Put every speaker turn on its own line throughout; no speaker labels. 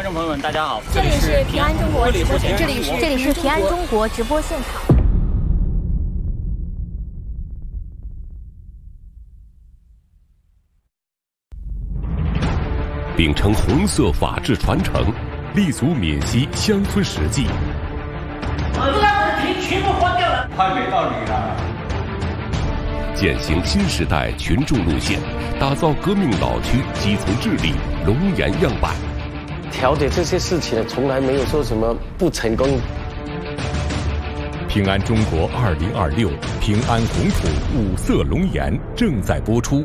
众朋友们，大家好，
这里是平安中国直播现场，
这里是平安中国直播现场。
秉承红色法治传承，立足闽西乡村实际。
不然题全部换掉了，
太没道理了。
践行新时代群众路线，打造革命老区基层治理龙岩样板。
调解这些事情从来没有说什么不成功。
平安中国2026，平安红土五色龙岩正在播出。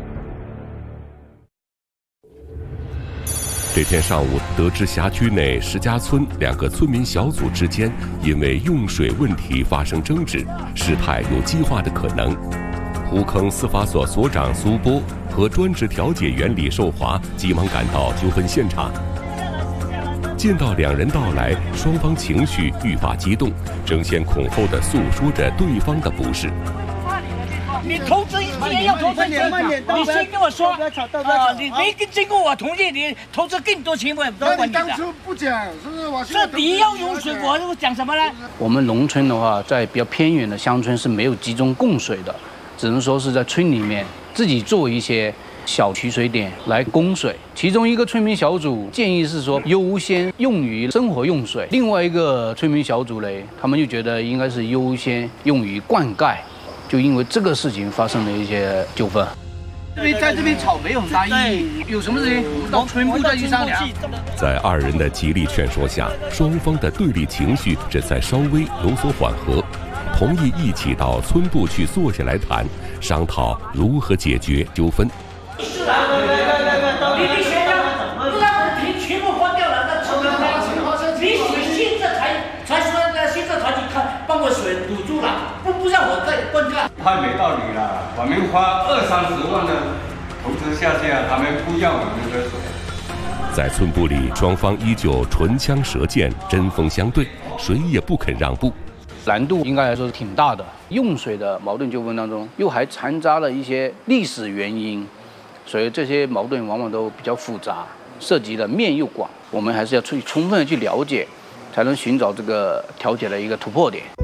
这天上午，得知辖区内石家村2个村民小组之间因为用水问题发生争执，事态有激化的可能。湖坑司法所所长苏波和专职调解员李寿华急忙赶到纠纷现场。见到2人到来，双方情绪愈发激动，争先恐后地诉说着对方的不是。
你投资今天要投资，你先跟我说，你没经过我同意，你投资更多钱，我也不管你的。
当初不讲，是不是？我
这你要用水，我讲什么呢？
我们农村的话，在比较偏远的乡村是没有集中供水的，只能说是在村里面自己做一些小取水点来供水。其中一个村民小组建议是说优先用于生活用水，另外一个村民小组嘞，他们就觉得应该是优先用于灌溉。就因为这个事情发生了一些纠纷。
因为在这边吵没有很大意义，有什么事情我们到村部再去商量。
在2人的极力劝说下，双方的对立情绪这才稍微有所缓和，同意一起到村部去坐下来谈，商讨如何解决纠纷。
是啊，你学校不让题全部换掉了，那成了你现在才说现在才去看，帮我水堵住了。不让我再灌溉，
太没道理了！我们花20-30万的投资下去，他们不要我们的水。
在村部里，双方依旧唇枪舌剑，针锋相对，谁也不肯让步。
难度应该来说是挺大的。用水的矛盾纠纷当中，又还掺杂了一些历史原因，所以这些矛盾往往都比较复杂，涉及的面又广。我们还是要充分的去了解，才能寻找这个调解的一个突破点。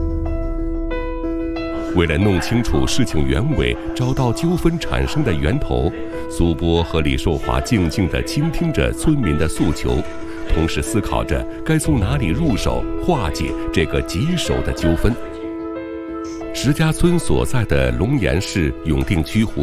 为了弄清楚事情原委，找到纠纷产生的源头，苏波和李寿华静静地倾听着村民的诉求，同时思考着该从哪里入手化解这个棘手的纠纷。石家村所在的龙岩市永定区湖